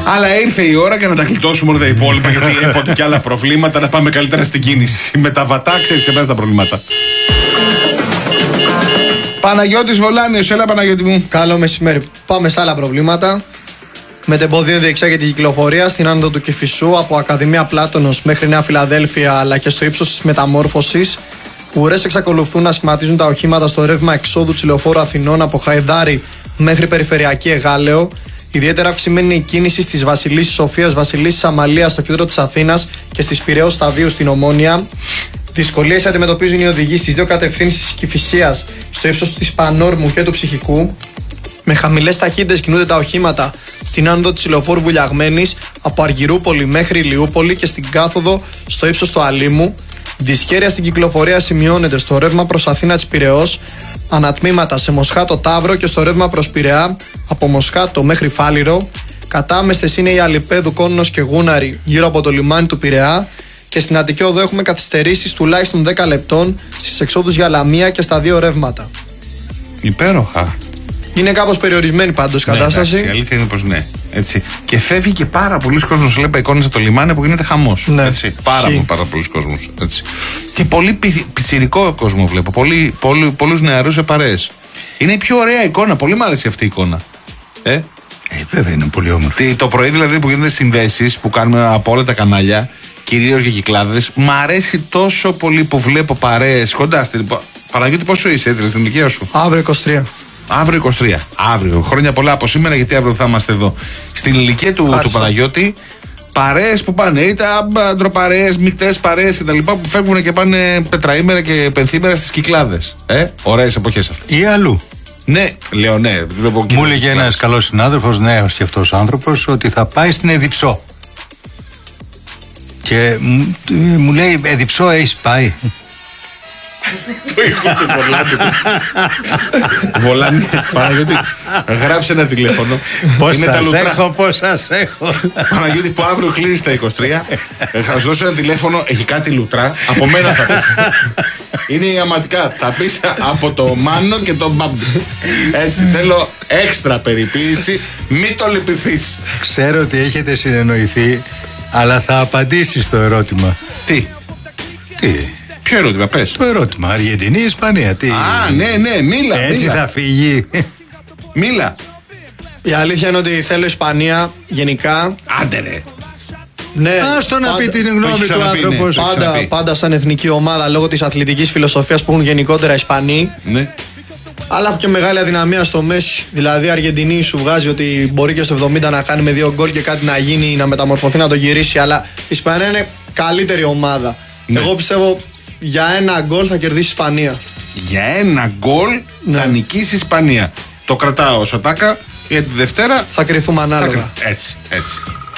Αλλά ήρθε η ώρα και να τα γλιτώσουμε όλα τα υπόλοιπα, γιατί έρχονται και άλλα προβλήματα. Να πάμε καλύτερα στην κίνηση. Με τα βατά, ξέρεις, τα προβλήματα. Παναγιώτης Βολάνιος, έλα Παναγιώτη μου. Καλό μεσημέρι. Πάμε στα άλλα προβλήματα. Μετεμποδίων διεξάγεται η κυκλοφορία στην άνοδο του Κηφισού από Ακαδημία Πλάτωνος μέχρι Νέα Φιλαδέλφια, αλλά και στο ύψος της Μεταμόρφωσης. Ουρές εξακολουθούν να σχηματίζουν τα οχήματα στο ρεύμα εξόδου της Λεωφόρου Αθηνών από Χαϊδάρη μέχρι Περιφερειακή Εγάλεο. Ιδιαίτερα αυξημένη η κίνηση στις Βασιλίσσης Σοφίας, Βασιλίσσης Αμαλίας στο κέντρο της Αθήνας και στις Πειραιώς Σταδίου στην Ομόνια. Δυσκολίες αντιμετωπίζουν οι οδηγοί στις δύο κατευθύνσεις της Κηφισίας, στο ύψος της Πανόρμου και του Ψυχικού. Με χαμηλές ταχύτητες κινούνται τα οχήματα στην άνοδο της Λεωφόρου Βουλιαγμένης από Αργυρούπολη μέχρι Ηλιούπολη και στην κάθοδο στο ύψος του Αλήμου. Δυσχέρεια στην κυκλοφορία σημειώνεται στο ρεύμα προς Αθήνα της Πειραιώς, ανατμήματα σε Μοσχάτο Ταύρο και στο ρεύμα προς Πειραιά από Μοσχάτο μέχρι Φάληρο. Κατάμεστες είναι οι Αλιπέδου, Κόνος και Γούναρη γύρω από το λιμάνι του Πειραιά. Και στην Αττική Οδό έχουμε καθυστερήσεις τουλάχιστον 10 λεπτών στις εξόδους για Λαμία και στα δύο ρεύματα. Υπέροχα. Είναι κάπως περιορισμένη πάντως η κατάσταση. Η αλήθεια είναι πως ναι. Έτσι. Και φεύγει και πάρα πολλοί κόσμος. Βλέπα εικόνες από το λιμάνι που γίνεται χαμός. Ναι. Έτσι. Πάρα πολλοί κόσμος. Έτσι. Και πολύ πιτσιρικό κόσμο βλέπω. Πολλούς νεαρούς σε παρέες. Είναι η πιο ωραία εικόνα. Πολύ μου άρεσε αυτή η εικόνα. Βέβαια είναι πολύ όμορφη. Το πρωί δηλαδή που γίνονται συνδέσεις που κάνουμε από όλα τα κανάλια, κυρίως για κυκλάδες, μ' αρέσει τόσο πολύ που βλέπω παρέες κοντά στην. Παναγιώτη, πόσο είσαι, δηλαδή στην ηλικία σου? Αύριο 23. Αύριο 23. Αύριο. Χρόνια πολλά από σήμερα, γιατί αύριο θα είμαστε εδώ. Στην ηλικία του Παναγιώτη, παρέες που πάνε, είτε αντροπαρέες, μεικτές παρέες κτλ. Που φεύγουν και πάνε τετραήμερα και πενθήμερα στις κυκλάδες. Ωραίες εποχές αυτές. Ή αλλού. Ναι, λέω ναι. Μου έλεγε ένας καλός συνάδελφος, νέος και αυτός άνθρωπος, ότι θα πάει στην Εδιψό. Και μου λέει, Εδιψό έχεις πάει? Το ήχο του Βολάνη. Παναγιώτη, γράψε ένα τηλέφωνο. Πώς σας έχω. Παναγιώτη, που αύριο κλείνει τα 23. Θα σου δώσω ένα τηλέφωνο, έχει κάτι λουτρά. Από μένα θα πεις. Είναι η αματικά. Θα πεις από το Μάνο και το Μπάμπι. Έτσι, θέλω έξτρα περιποίηση. Μην το λυπηθείς. Ξέρω ότι έχετε συνεννοηθεί, αλλά θα απαντήσεις στο ερώτημα. Τι? Ποιο ερώτημα, πες? Το ερώτημα, Αργεντινή, Ισπανία, τι? Ναι, μίλα. Έτσι θα φύγει. Μίλα. Η αλήθεια είναι ότι θέλω Ισπανία γενικά. Άντε ρε. Ναι, άστο να πει την γνώμη του άνθρωπος. Πάντα σαν εθνική ομάδα λόγω της αθλητικής φιλοσοφίας που έχουν γενικότερα Ισπανοί. Ναι. Αλλά έχω και μεγάλη αδυναμία στο Μέση. Δηλαδή η Αργεντινή σου βγάζει ότι μπορεί και στο 70 να κάνει με 2 γκολ και κάτι να γίνει, να μεταμορφωθεί, να το γυρίσει. Αλλά η Ισπανία είναι καλύτερη ομάδα. Ναι. Εγώ πιστεύω για 1 γκολ θα κερδίσει η Ισπανία. Για 1 γκολ θα νικήσει η Ισπανία. Το κρατάω ο Σωτάκα, για τη Δευτέρα θα κρυθούμε ανάλογα. Έτσι.